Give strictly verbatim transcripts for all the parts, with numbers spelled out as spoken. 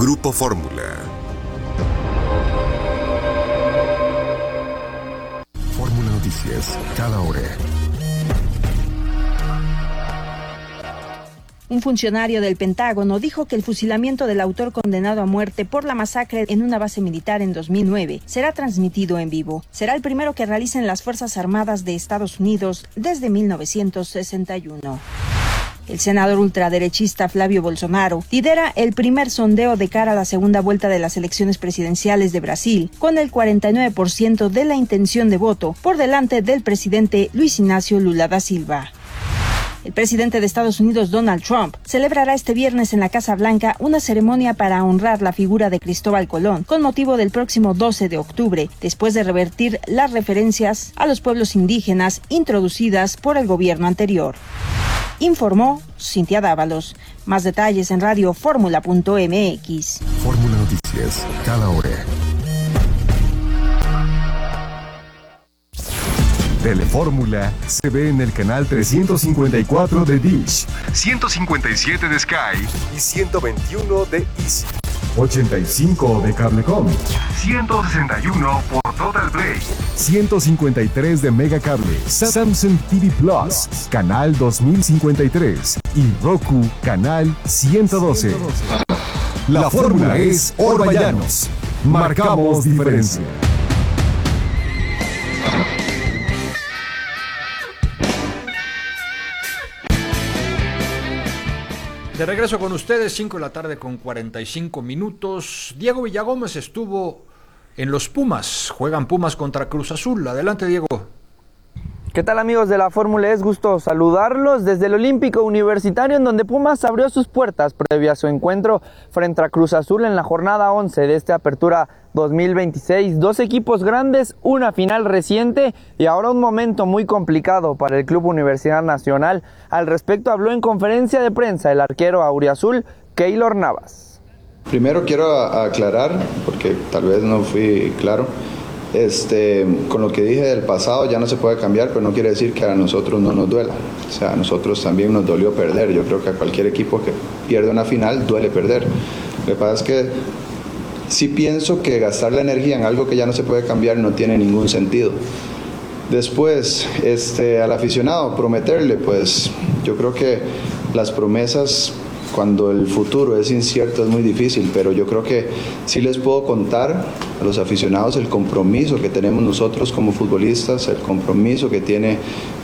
Grupo Fórmula. Fórmula Noticias, cada hora. Un funcionario del Pentágono dijo que el fusilamiento del autor condenado a muerte por la masacre en una base militar en dos mil nueve será transmitido en vivo. Será el primero que realicen las Fuerzas Armadas de Estados Unidos desde mil novecientos sesenta y uno. El senador ultraderechista Flavio Bolsonaro lidera el primer sondeo de cara a la segunda vuelta de las elecciones presidenciales de Brasil, con el cuarenta y nueve por ciento de la intención de voto por delante del presidente Luis Ignacio Lula da Silva. El presidente de Estados Unidos, Donald Trump, celebrará este viernes en la Casa Blanca una ceremonia para honrar la figura de Cristóbal Colón con motivo del próximo doce de octubre, después de revertir las referencias a los pueblos indígenas introducidas por el gobierno anterior. Informó Cintia Dávalos. Más detalles en radio fórmula punto m x. Fórmula Noticias, cada hora. Telefórmula se ve en el canal trescientos cincuenta y cuatro de Dish, ciento cincuenta y siete de Sky y ciento veintiuno de Easy, ochenta y cinco de Cablecom, ciento sesenta y uno por Total Play, ciento cincuenta y tres de Megacable, Samsung T V Plus, canal dos mil cincuenta y tres y Roku, canal ciento doce. La fórmula es Orballanos. Marcamos diferencia. De regreso con ustedes, cinco de la tarde con cuarenta y cinco minutos. Diego Villagómez estuvo en los Pumas. Juegan Pumas contra Cruz Azul. Adelante, Diego. ¿Qué tal, amigos de la Fórmula? Es gusto saludarlos desde el Olímpico Universitario, en donde Pumas abrió sus puertas previo a su encuentro frente a Cruz Azul en la jornada once de esta apertura dos mil veintiséis. Dos equipos grandes, una final reciente y ahora un momento muy complicado para el Club Universidad Nacional. Al respecto habló en conferencia de prensa el arquero auriazul, Keylor Navas. Primero quiero aclarar, porque tal vez no fui claro, Este, con lo que dije del pasado ya no se puede cambiar, pero no quiere decir que a nosotros no nos duela. O sea, a nosotros también nos dolió perder. Yo creo que a cualquier equipo que pierde una final duele perder. Lo que pasa es que sí pienso que gastar la energía en algo que ya no se puede cambiar no tiene ningún sentido. Después, este, al aficionado, prometerle, pues yo creo que las promesas, cuando el futuro es incierto, es muy difícil, pero yo creo que sí les puedo contar a los aficionados el compromiso que tenemos nosotros como futbolistas, el compromiso que tiene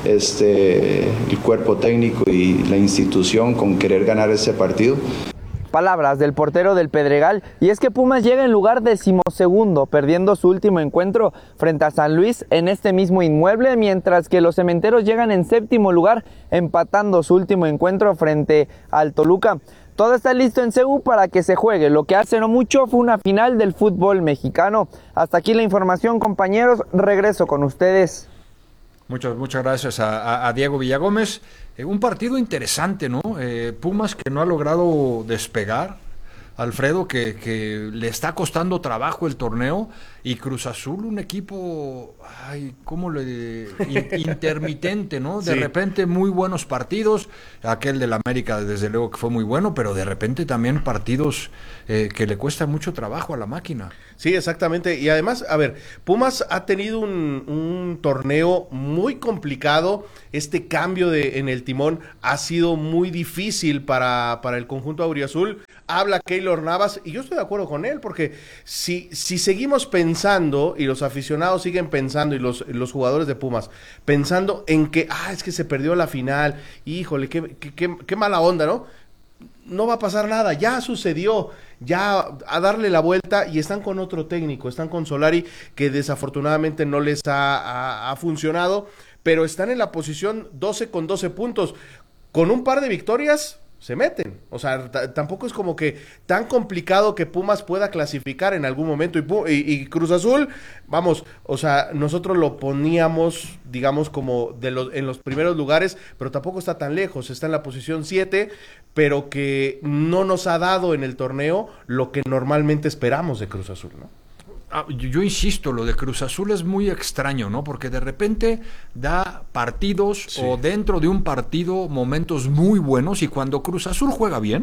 este, el cuerpo técnico y la institución con querer ganar este partido. Palabras del portero del Pedregal, y es que Pumas llega en lugar decimosegundo, perdiendo su último encuentro frente a San Luis en este mismo inmueble, mientras que los cementeros llegan en séptimo lugar, empatando su último encuentro frente al Toluca. Todo está listo en C U para que se juegue. Lo que hace no mucho fue una final del fútbol mexicano. Hasta aquí la información, compañeros. Regreso con ustedes. Muchas, muchas gracias a, a, a Diego Villagómez. Eh, un partido interesante, ¿no? Eh, Pumas que no ha logrado despegar. Alfredo, que, que le está costando trabajo el torneo, y Cruz Azul, un equipo, ay, ¿cómo le...? In, intermitente, ¿no? De sí. repente muy buenos partidos, aquel del América desde luego que fue muy bueno, pero de repente también partidos eh, que le cuesta mucho trabajo a la máquina. Sí, exactamente, y además, a ver, Pumas ha tenido un, un torneo muy complicado, este cambio de, en el timón ha sido muy difícil para, para el conjunto auriazul. Habla Keylor Navas, y yo estoy de acuerdo con él, porque si, si seguimos pensando, y los aficionados siguen pensando, y los, los jugadores de Pumas, pensando en que, ah, es que se perdió la final, híjole, qué, qué, qué, qué mala onda, ¿no? No va a pasar nada, ya sucedió, ya a darle la vuelta, y están con otro técnico, están con Solari, que desafortunadamente no les ha, ha, ha funcionado, pero están en la posición doce con doce puntos, con un par de victorias se meten, o sea, t- tampoco es como que tan complicado que Pumas pueda clasificar en algún momento, y, Pu- y, y Cruz Azul, vamos, o sea, nosotros lo poníamos, digamos, como de los, en los primeros lugares, pero tampoco está tan lejos, está en la posición siete, pero que no nos ha dado en el torneo lo que normalmente esperamos de Cruz Azul, ¿no? Ah, yo, yo insisto, lo de Cruz Azul es muy extraño, ¿no? Porque de repente da partidos, sí, o dentro de un partido momentos muy buenos, y cuando Cruz Azul juega bien,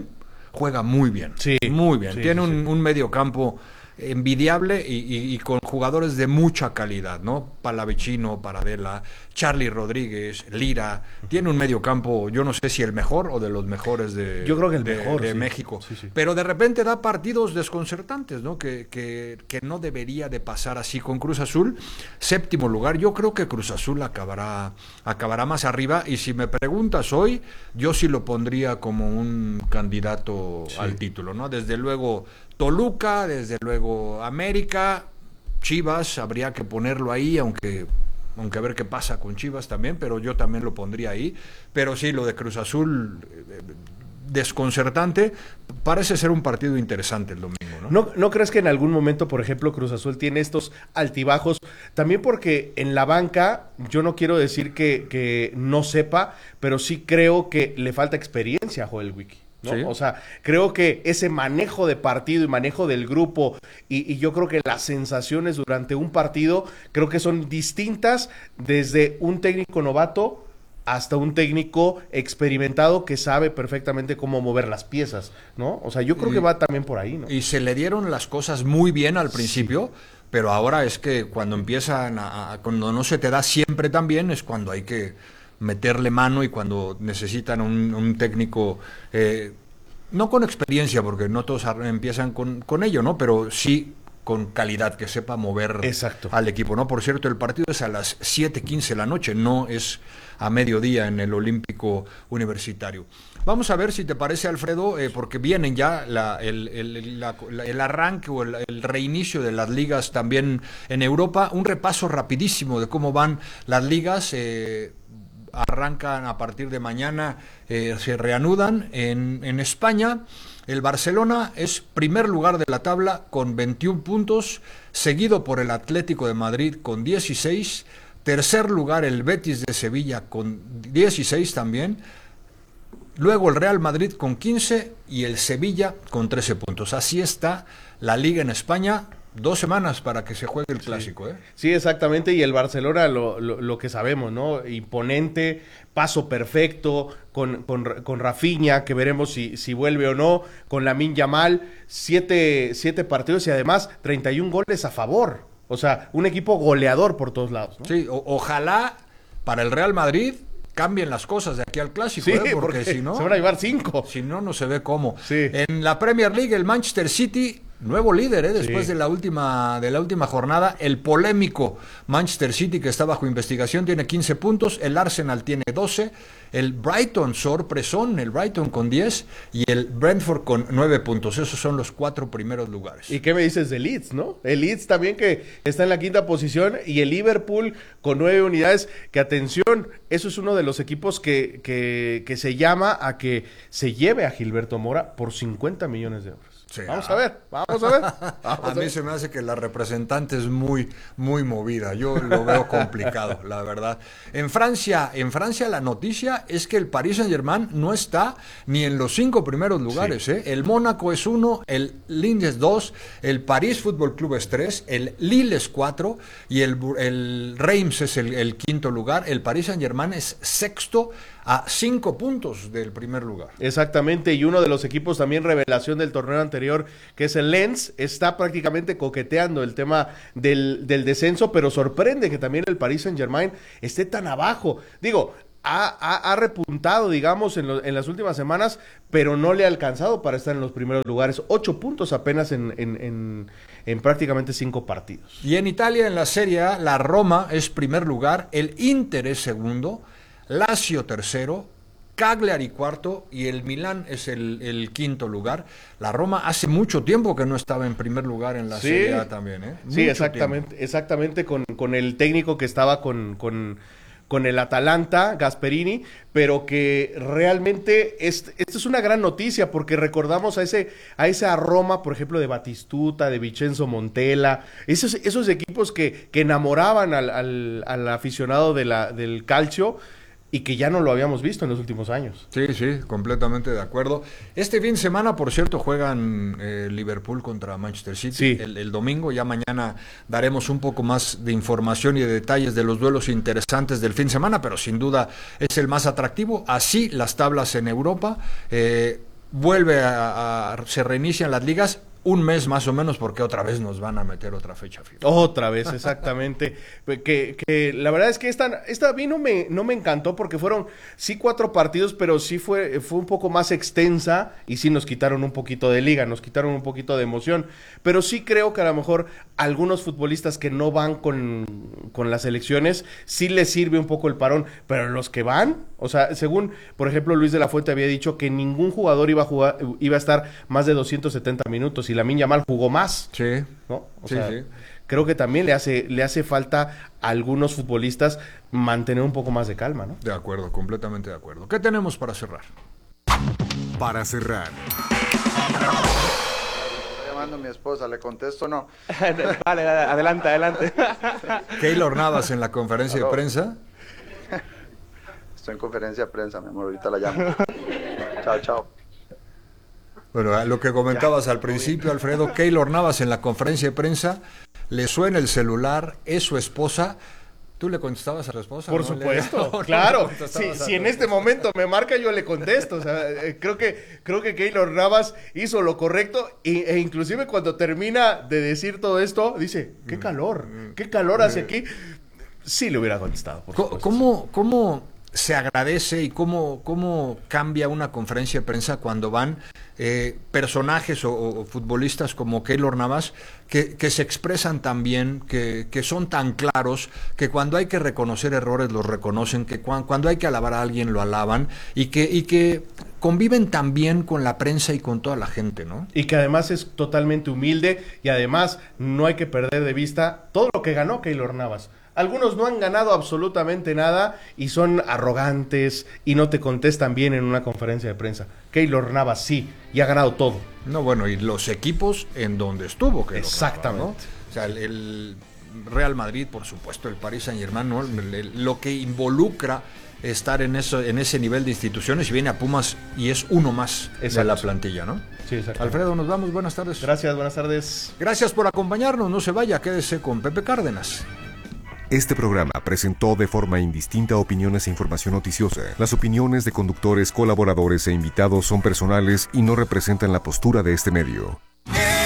juega muy bien, Sí, muy bien. sí, Tiene sí, un, sí. un medio campo envidiable y, y, y con jugadores de mucha calidad, ¿no? Palavecino, Paradela, Charlie Rodríguez, Lira. Tiene un medio campo, yo no sé si el mejor o de los mejores de, Yo creo que el de, mejor, de sí. México. Sí, sí. Pero de repente da partidos desconcertantes, ¿no? Que, que, que no debería de pasar así con Cruz Azul. Séptimo lugar, yo creo que Cruz Azul acabará, acabará más arriba. Y si me preguntas hoy, yo sí lo pondría como un candidato Sí. al título, ¿no? Desde luego Toluca, desde luego América, Chivas, habría que ponerlo ahí, aunque, aunque a ver qué pasa con Chivas también, pero yo también lo pondría ahí. Pero sí, lo de Cruz Azul, eh, desconcertante, parece ser un partido interesante el domingo, ¿no? ¿No, ¿No crees que en algún momento, por ejemplo, Cruz Azul tiene estos altibajos? También porque en la banca, yo no quiero decir que, que no sepa, pero sí creo que le falta experiencia a Joel Wiki, ¿no? Sí. O sea, creo que ese manejo de partido y manejo del grupo y, y yo creo que las sensaciones durante un partido creo que son distintas desde un técnico novato hasta un técnico experimentado que sabe perfectamente cómo mover las piezas, ¿no? O sea, yo creo Y- que va también por ahí, ¿no? Y se le dieron las cosas muy bien al principio, pero ahora es que cuando empiezan a, a- cuando no se te da siempre tan bien, es cuando hay que meterle mano y cuando necesitan un, un técnico, eh, no con experiencia, porque no todos ar- empiezan con, con ello, ¿no? Pero sí con calidad, que sepa mover Exacto. al equipo, ¿no? Por cierto, el partido es a las siete quince de la noche, no es a mediodía en el Olímpico Universitario. Vamos a ver si te parece, Alfredo, eh, porque vienen ya la, el, el, la- la- el arranque o el, el reinicio de las ligas también en Europa. Un repaso rapidísimo de cómo van las ligas. eh, arrancan a partir de mañana, eh, se reanudan en, en España. El Barcelona es primer lugar de la tabla con veintiún puntos, seguido por el Atlético de Madrid con dieciséis, tercer lugar el Betis de Sevilla con dieciséis también, luego el Real Madrid con quince y el Sevilla con trece puntos. Así está la liga en España. Dos semanas para que se juegue el clásico, ¿eh? Sí, exactamente, y el Barcelona, lo, lo, lo que sabemos, ¿no? Imponente, paso perfecto, con, con, con Rafinha, que veremos si, si vuelve o no, con Lamine Yamal, siete, siete partidos y además treinta y un goles a favor. O sea, un equipo goleador por todos lados, ¿no? Sí, o- ojalá para el Real Madrid cambien las cosas de aquí al clásico, Sí, ¿eh? porque, porque si no, se van a llevar cinco. si no, no se ve cómo. Sí. En la Premier League, el Manchester City, nuevo líder, ¿eh? después Sí. de la última de la última jornada, el polémico Manchester City, que está bajo investigación, tiene quince puntos, el Arsenal tiene doce, el Brighton, sorpresón, el Brighton con diez y el Brentford con nueve puntos. Esos son los cuatro primeros lugares. ¿Y qué me dices de Leeds, no? El Leeds también que está en la quinta posición y el Liverpool con nueve unidades, que atención, eso es uno de los equipos que, que, que se llama a que se lleve a Gilberto Mora por cincuenta millones de euros. Sí, vamos ah. a ver, vamos a ver. Vamos A a mí ver. se me hace que la representante es muy, muy movida. Yo lo veo complicado, la verdad. En Francia, en Francia la noticia es que el Paris Saint-Germain no está ni en los cinco primeros lugares. Sí. ¿eh? El Mónaco es uno, el Lille es dos, el París Fútbol Club es tres, el Lille es cuatro y el, el Reims es el, el quinto lugar. El Paris Saint-Germain es sexto a cinco puntos del primer lugar. Exactamente, y uno de los equipos también revelación del torneo anterior, que es el Lens, está prácticamente coqueteando el tema del, del descenso, pero sorprende que también el Paris Saint-Germain esté tan abajo. Digo, ha, ha, ha repuntado, digamos, en, lo, en las últimas semanas, pero no le ha alcanzado para estar en los primeros lugares. Ocho puntos apenas en, en, en, en prácticamente cinco partidos. Y en Italia, en la Serie A, la Roma es primer lugar, el Inter es segundo, Lazio tercero, Cagliari cuarto y el Milán es el, el quinto lugar. La Roma hace mucho tiempo que no estaba en primer lugar en la Sí. Serie A también, ¿eh? Sí, Mucho exactamente, tiempo. exactamente con, con el técnico que estaba con, con, con el Atalanta, Gasperini, pero que realmente es, esto es una gran noticia porque recordamos a ese a esa Roma, por ejemplo, de Batistuta, de Vincenzo Montella, esos, esos equipos que, que enamoraban al, al, al aficionado de la, del calcio y que ya no lo habíamos visto en los últimos años. Sí, sí, completamente de acuerdo. Este fin de semana, por cierto, juegan eh, Liverpool contra Manchester City Sí. el, el domingo. Ya mañana daremos un poco más de información y de detalles de los duelos interesantes del fin de semana, pero sin duda es el más atractivo. Así las tablas en Europa. Eh, vuelve a, a se reinician las ligas. Un mes más o menos, porque otra vez nos van a meter otra fecha FIFA. Otra vez, exactamente. que, que la verdad es que esta, esta a mí no me, no me encantó porque fueron sí cuatro partidos, pero sí fue, fue un poco más extensa y sí nos quitaron un poquito de liga, nos quitaron un poquito de emoción. Pero sí creo que a lo mejor algunos futbolistas que no van con, con las selecciones, sí les sirve un poco el parón. Pero los que van, o sea, según, por ejemplo, Luis de la Fuente había dicho que ningún jugador iba a jugar, iba a estar más de doscientos setenta minutos y Lamine Yamal jugó más. Sí. ¿No? O sí, sea, sí. Creo que también le hace, le hace falta a algunos futbolistas mantener un poco más de calma, ¿no? De acuerdo, completamente de acuerdo. ¿Qué tenemos para cerrar? Para cerrar. Está llamando a mi esposa, ¿le contesto o no? Vale, adelante, adelante. Keylor Navas en la conferencia Aló. de prensa. Estoy en conferencia de prensa, mi amor, ahorita la llamo. Chao, chao. Bueno, lo que comentabas al principio, Alfredo, Keylor Navas en la conferencia de prensa, le suena el celular, es su esposa. ¿Tú le contestabas a la esposa? Por ¿no? supuesto, Le... no, claro. no le si contestabas a si tu en este esposa. momento me marca, yo le contesto. O sea, eh, creo que creo que Keylor Navas hizo lo correcto y, e inclusive cuando termina de decir todo esto, dice, qué calor, qué calor hace aquí. Sí le hubiera contestado. Por supuesto. ¿Cómo, cómo se agradece y cómo, cómo cambia una conferencia de prensa cuando van eh, personajes o, o futbolistas como Keylor Navas que, que se expresan tan bien, que, que son tan claros, que cuando hay que reconocer errores los reconocen, que cuan, cuando hay que alabar a alguien lo alaban y que, y que conviven tan bien con la prensa y con toda la gente, ¿no? Y que además es totalmente humilde y además no hay que perder de vista todo lo que ganó Keylor Navas. Algunos no han ganado absolutamente nada y son arrogantes y no te contestan bien en una conferencia de prensa. Keylor Navas sí, y ha ganado todo. No, bueno, y los equipos en donde estuvo Keylor Navas, Exactamente. ¿no? O sea, el, el Real Madrid, por supuesto, el Paris Saint-Germain, ¿no? El- el- lo que involucra estar en eso, en ese nivel de instituciones, y viene a Pumas y es uno más Exacto. de la plantilla, ¿no? Sí, exacto. Alfredo, nos vamos, buenas tardes. Gracias, buenas tardes. Gracias por acompañarnos, no se vaya, quédese con Pepe Cárdenas. Este programa presentó de forma indistinta opiniones e información noticiosa. Las opiniones de conductores, colaboradores e invitados son personales y no representan la postura de este medio.